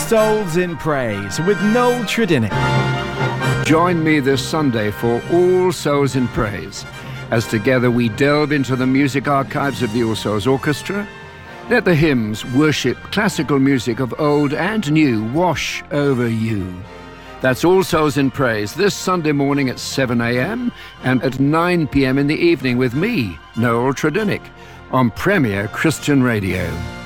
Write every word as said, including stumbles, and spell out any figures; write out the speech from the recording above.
Souls in Praise with Noel Tredinnick. Join me this Sunday for All Souls in Praise, as together we delve into the music archives of the All Souls Orchestra. Let the hymns, worship, classical music of old and new wash over you. That's All Souls in Praise this Sunday morning at seven a.m. and at nine p.m. in the evening with me, Noel Tredinnick, on Premier Christian Radio.